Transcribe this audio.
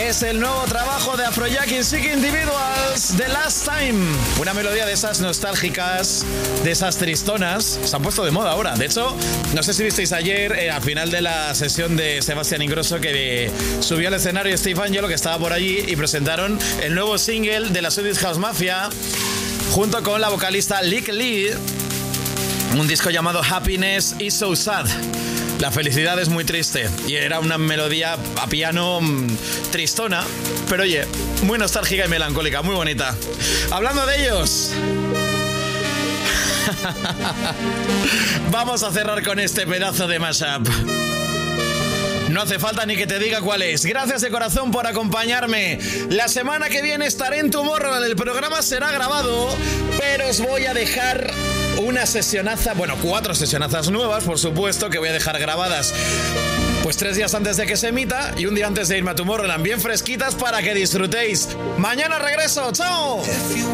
es el nuevo trabajo de Afrojack y Sick Individuals, The Last Time. Una melodía de esas nostálgicas, de esas tristonas. Se han puesto de moda ahora. De hecho, no sé si visteis ayer, al final de la sesión de Sebastián Ingrosso, que subió al escenario Steve Angelo, que estaba por allí, y presentaron el nuevo single de la Swedish House Mafia, junto con la vocalista Lick Lee. Un disco llamado Happiness is So Sad. La felicidad es muy triste. Y era una melodía a piano tristona, pero oye, muy nostálgica y melancólica, muy bonita. Hablando de ellos, vamos a cerrar con este pedazo de mashup. No hace falta ni que te diga cuál es. Gracias de corazón por acompañarme. La semana que viene estaré en Tomorrowland. El programa será grabado, pero os voy a dejar una sesionaza, 4 sesionazas nuevas, por supuesto, que voy a dejar grabadas pues 3 días antes de que se emita y un día antes de irme a Tomorrowland, bien fresquitas para que disfrutéis. Mañana regreso. ¡Chao!